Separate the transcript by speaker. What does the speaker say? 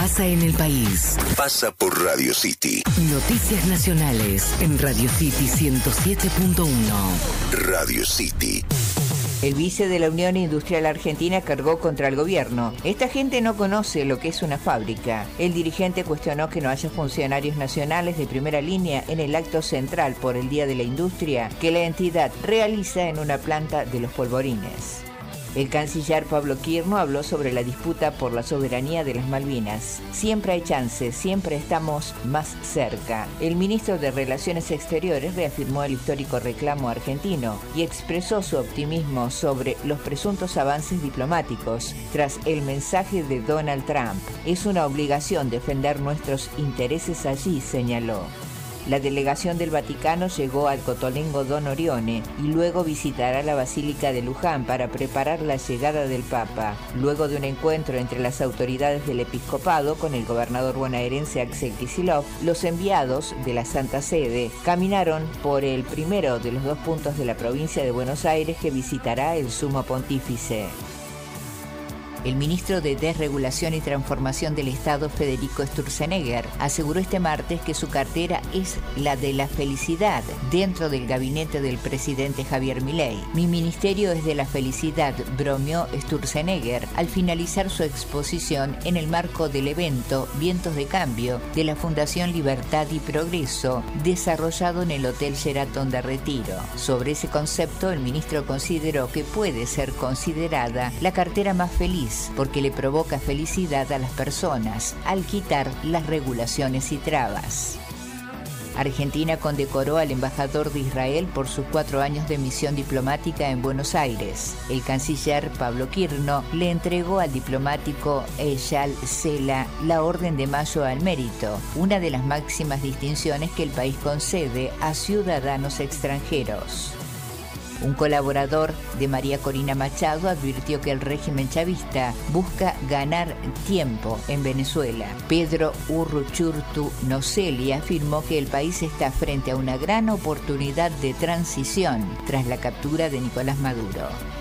Speaker 1: pasa en el país.
Speaker 2: Pasa por Radio City.
Speaker 1: Noticias nacionales en Radio City 107.1.
Speaker 2: Radio City.
Speaker 3: El vice de la Unión Industrial Argentina cargó contra el gobierno. Esta gente no conoce lo que es una fábrica. El dirigente cuestionó que no haya funcionarios nacionales de primera línea en el acto central por el Día de la Industria que la entidad realiza en una planta de Los Polvorines. El canciller Pablo Quirno habló sobre la disputa por la soberanía de las Malvinas. Siempre hay chances, siempre estamos más cerca. El ministro de Relaciones Exteriores reafirmó el histórico reclamo argentino y expresó su optimismo sobre los presuntos avances diplomáticos tras el mensaje de Donald Trump. Es una obligación defender nuestros intereses allí, señaló. La delegación del Vaticano llegó al Cotolengo Don Orione y luego visitará la Basílica de Luján para preparar la llegada del Papa. Luego de un encuentro entre las autoridades del episcopado con el gobernador bonaerense Axel Kicillof, los enviados de la Santa Sede caminaron por el primero de los 2 puntos de la provincia de Buenos Aires que visitará el Sumo Pontífice. El ministro de Desregulación y Transformación del Estado, Federico Sturzenegger, aseguró este martes que su cartera es la de la felicidad dentro del gabinete del presidente Javier Milei. Mi ministerio es de la felicidad, bromeó Sturzenegger al finalizar su exposición en el marco del evento Vientos de Cambio de la Fundación Libertad y Progreso, desarrollado en el Hotel Sheraton de Retiro. Sobre ese concepto, el ministro consideró que puede ser considerada la cartera más feliz porque le provoca felicidad a las personas al quitar las regulaciones y trabas. Argentina condecoró al embajador de Israel por sus 4 años de misión diplomática en Buenos Aires. El canciller Pablo Quirno le entregó al diplomático Eyal Sela la Orden de Mayo al Mérito, una de las máximas distinciones que el país concede a ciudadanos extranjeros. Un colaborador de María Corina Machado advirtió que el régimen chavista busca ganar tiempo en Venezuela. Pedro Urruchurtu Noceli afirmó que el país está frente a una gran oportunidad de transición tras la captura de Nicolás Maduro.